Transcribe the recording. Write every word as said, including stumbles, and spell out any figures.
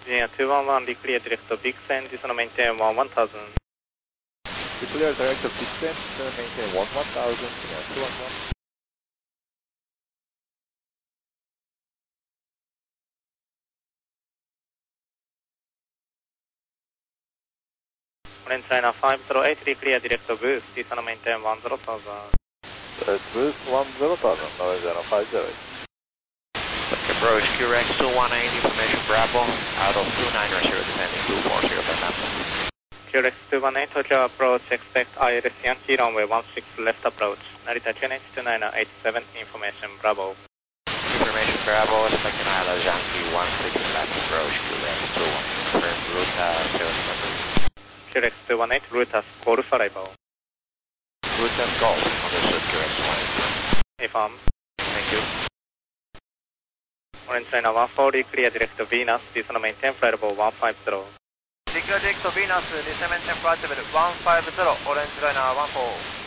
Engineer two one one, declare direct Big Sen, descend maintain one one thousand. Declare direct Big Sen, descend maintain one one thousand, Engineer two one one. Orange China five zero eight, declare direct Boost, descend maintain one zero thousand. Uh, boost one zero thousand, Orange China five zero eight. Approach Q R X two one eight, information Bravo, out of two nine zero, descending two four zero for Mappa. Q R X two one eight, Tokyo approach, expect I L S Yankee runway one six left approach. Narita Q N H two nine eight seven, information Bravo. Information Bravo, expecting I L S Yankee one six left approach, Q R X two one eight, confirm route zero seven. Q R X two one eight, route as Golf arrival. Route as Golf, understood Q R X one eight. Affirm. Thank you. Orange China one four, declare direct Venus, descend maintain flight level one five zero. Declare direct Venus, descend maintain flight level one five zero, Orange China one four.